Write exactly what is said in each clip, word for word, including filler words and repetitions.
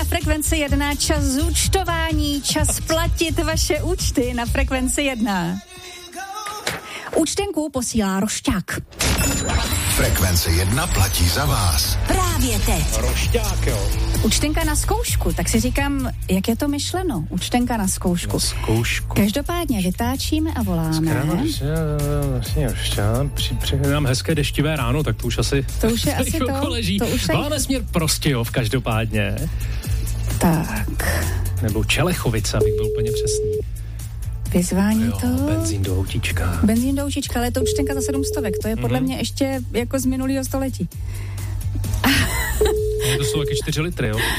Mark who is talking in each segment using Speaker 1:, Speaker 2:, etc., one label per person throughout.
Speaker 1: Frekvenci jedna, čas zúčtování, čas platit vaše účty na Frekvenci jedna. Účtenku posílá Rošťák.
Speaker 2: Frekvence jedna platí za vás.
Speaker 1: Právě teď.
Speaker 3: Rošťák, jo.
Speaker 1: Účtenka na zkoušku, tak si říkám, jak je to myšleno? Účtenka na zkoušku. Na
Speaker 3: zkoušku.
Speaker 1: Každopádně vytáčíme a voláme.
Speaker 3: Přijde hezké deštivé ráno, tak to už asi...
Speaker 1: To už je asi to.
Speaker 3: Leží.
Speaker 1: To už
Speaker 3: Voláme je... směr Prostějov každopádně.
Speaker 1: Tak.
Speaker 3: Nebo Čelechovice, abych byl úplně přesný.
Speaker 1: Vyzvání
Speaker 3: jo,
Speaker 1: to.
Speaker 3: Benzín do autíčka.
Speaker 1: Benzín do autíčka, ale je to účtenka za sedm stovek. To je podle mm-hmm. mě ještě jako z minulého století.
Speaker 3: No, to jsou taky čtyři litry, jo?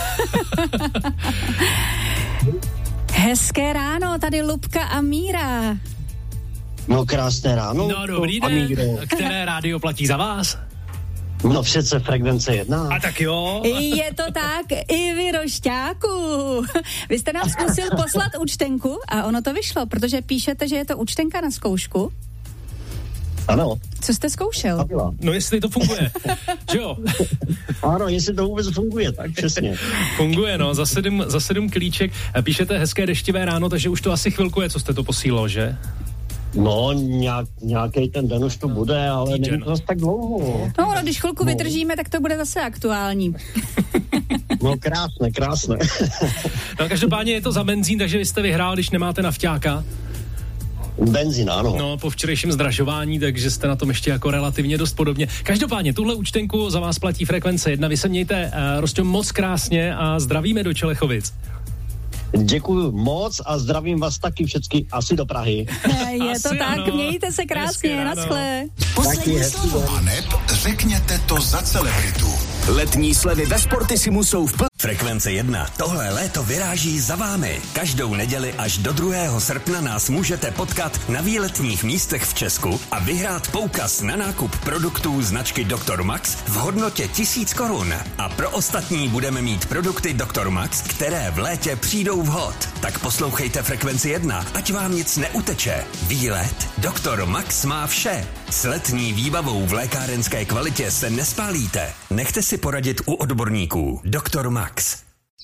Speaker 1: Hezké ráno, tady Lubka a Míra.
Speaker 4: No krásné ráno.
Speaker 3: No dobrý den. Které rádio platí za vás?
Speaker 4: No přece Frekvence jedna.
Speaker 3: A tak jo.
Speaker 1: Je to tak, i vy, Rošťáku. Vy jste nám zkusil poslat účtenku a ono to vyšlo, protože píšete, že je to účtenka na zkoušku.
Speaker 4: Ano.
Speaker 1: Co jste zkoušel?
Speaker 3: No jestli to funguje, že jo?
Speaker 4: Ano, jestli to vůbec funguje, tak přesně.
Speaker 3: Funguje, no, za sedm, za sedm klíček. Píšete hezké deštivé ráno, takže už to asi chvilku je, co jste to posílal, že?
Speaker 4: No, nějak, nějaký ten den už to bude, ale není to zase tak dlouho.
Speaker 1: No, no, když chvilku no. vydržíme, tak to bude zase aktuální.
Speaker 4: No, krásné, krásné.
Speaker 3: No, každopádně je to za benzín, takže vy jste vyhrál, když nemáte nafťáka.
Speaker 4: Benzín, ano.
Speaker 3: No, po včerejším zdražování, takže jste na tom ještě jako relativně dost podobně. Každopádně, tuhle účtenku za vás platí Frekvence jedna. Vy se mějte, uh, Rostě, moc krásně a zdravíme do Čelechovic.
Speaker 4: Děkuju moc a zdravím vás taky všechny asi do Prahy.
Speaker 1: Je asi to tak, ano. Mějte se krásně, naschle.
Speaker 2: Poslední slovo. A neb řekněte to za celebritu.
Speaker 5: Letní slevy ve Sportissimu jsou v pl- Frekvence jedna. Tohle léto vyráží za vámi. Každou neděli až do druhého srpna nás můžete potkat na výletních místech v Česku a vyhrát poukaz na nákup produktů značky doktor Max v hodnotě tisíc korun. A pro ostatní budeme mít produkty doktor Max, které v létě přijdou vhod. Tak poslouchejte Frekvenci jedna, ať vám nic neuteče. Výlet doktor Max má vše. S letní výbavou v lékárenské kvalitě se nespálíte. Nechte si poradit u odborníků. doktor Max.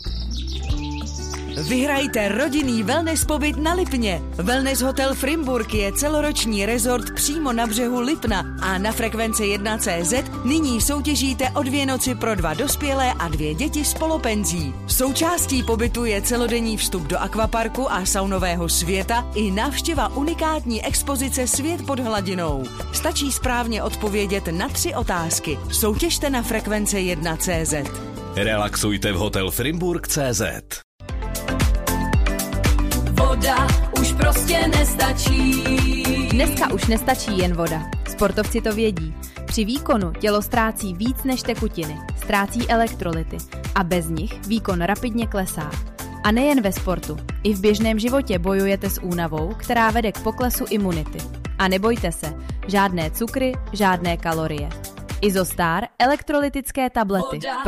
Speaker 6: Vyhrajte rodinný wellness pobyt na Lipně. Wellness Hotel Frimburg je celoroční rezort přímo na břehu Lipna a na Frekvenci jedna tečka cé zet nyní soutěžíte o dvě noci pro dva dospělé a dvě děti s polopenzí. Součástí pobytu je celodenní vstup do akvaparku a saunového světa i návštěva unikátní expozice Svět pod hladinou. Stačí správně odpovědět na tři otázky. Soutěžte na Frekvenci jedna tečka cé zet.
Speaker 5: Relaxujte v Hotel Frimburg tečka cé zet.
Speaker 7: Voda už prostě nestačí.
Speaker 8: Dneska už nestačí jen voda. Sportovci to vědí. Při výkonu tělo ztrácí víc než tekutiny, ztrácí elektrolyty a bez nich výkon rapidně klesá. A nejen ve sportu, i v běžném životě bojujete s únavou, která vede k poklesu imunity. A nebojte se, žádné cukry, žádné kalorie. Izostar elektrolytické tablety.